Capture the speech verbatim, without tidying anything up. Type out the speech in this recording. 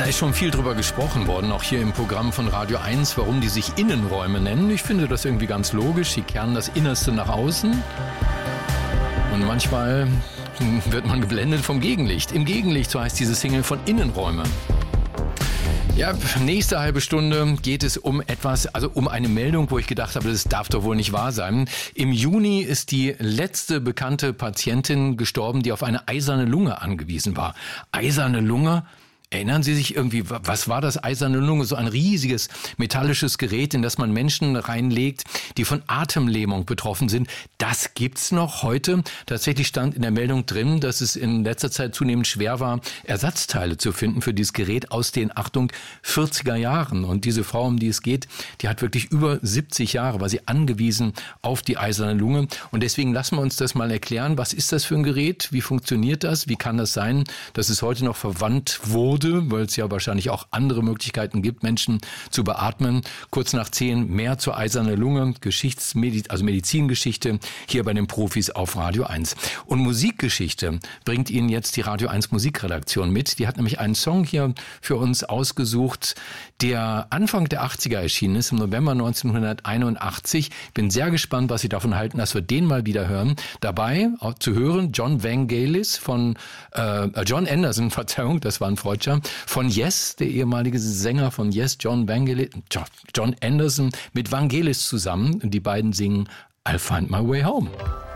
ist schon viel drüber gesprochen worden, auch hier im Programm von Radio eins, warum die sich Innenräume nennen. Ich finde das irgendwie ganz logisch. Sie kehren das Innerste nach außen. Und manchmal wird man geblendet vom Gegenlicht. Im Gegenlicht, so heißt diese Single von Innenräume. Ja, nächste halbe Stunde geht es um etwas, also um eine Meldung, wo ich gedacht habe, das darf doch wohl nicht wahr sein. Im Juni ist die letzte bekannte Patientin gestorben, die auf eine eiserne Lunge angewiesen war. Eiserne Lunge? Erinnern Sie sich irgendwie, was war das eiserne Lunge? So ein riesiges metallisches Gerät, in das man Menschen reinlegt, die von Atemlähmung betroffen sind. Das gibt's noch heute. Tatsächlich stand in der Meldung drin, dass es in letzter Zeit zunehmend schwer war, Ersatzteile zu finden für dieses Gerät aus den, Achtung, vierziger Jahren. Und diese Frau, um die es geht, die hat wirklich über siebzig Jahre, war sie angewiesen auf die eiserne Lunge. Und deswegen lassen wir uns das mal erklären. Was ist das für ein Gerät? Wie funktioniert das? Wie kann das sein, dass es heute noch verwandt wurde? Weil es ja wahrscheinlich auch andere Möglichkeiten gibt, Menschen zu beatmen. Kurz nach zehn mehr zur eisernen Lunge, Geschichtsmedi- also Medizingeschichte hier bei den Profis auf Radio eins. Und Musikgeschichte bringt Ihnen jetzt die Radio eins Musikredaktion mit. Die hat nämlich einen Song hier für uns ausgesucht, der Anfang der achtziger erschienen ist, im November neunzehnhunderteinundachtzig. Bin sehr gespannt, was Sie davon halten, dass wir den mal wieder hören. Dabei auch zu hören John Vangelis von äh, John Anderson, Verzeihung, das war ein Freudscher, von Yes, der ehemalige Sänger von Yes, John Vangelis, John Anderson mit Vangelis zusammen. Die beiden singen I'll Find My Way Home.